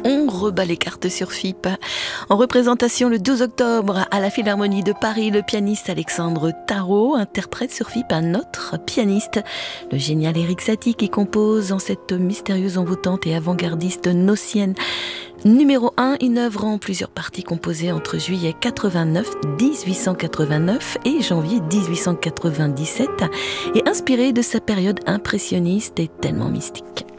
On rebat les cartes sur FIP. En représentation le 12 octobre à la Philharmonie de Paris, le pianiste Alexandre Tarot interprète sur FIP un autre pianiste, le génial Erik Satie, qui compose en cette mystérieuse, envoûtante et avant-gardiste Nocienne numéro 1, une œuvre en plusieurs parties composée entre juillet 1889 et janvier 1897 et inspirée de sa période impressionniste et tellement mystique.